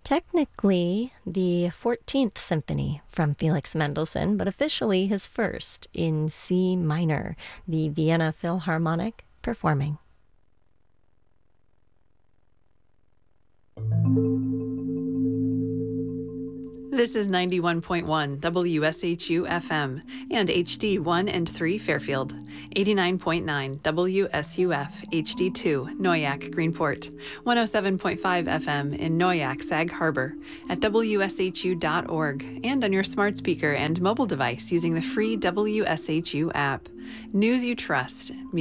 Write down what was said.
Technically, the 14th Symphony from Felix Mendelssohn, but officially his first in C minor, the Vienna Philharmonic performing. This is 91.1 WSHU FM and HD 1 and 3 Fairfield, 89.9 WSUF HD2 Noyak Greenport, 107.5 FM in Noyak Sag Harbor, at WSHU.org, and on your smart speaker and mobile device using the free WSHU app. News you trust.